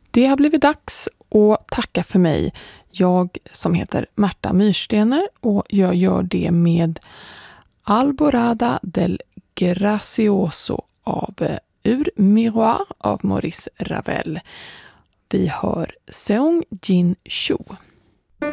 Det har blivit dags att tacka för mig. Jag som heter Märta Myrstener och jag gör det med Alborada del Gracioso av Ur Miroir av Maurice Ravel. Vi hör Seong Jin Cho.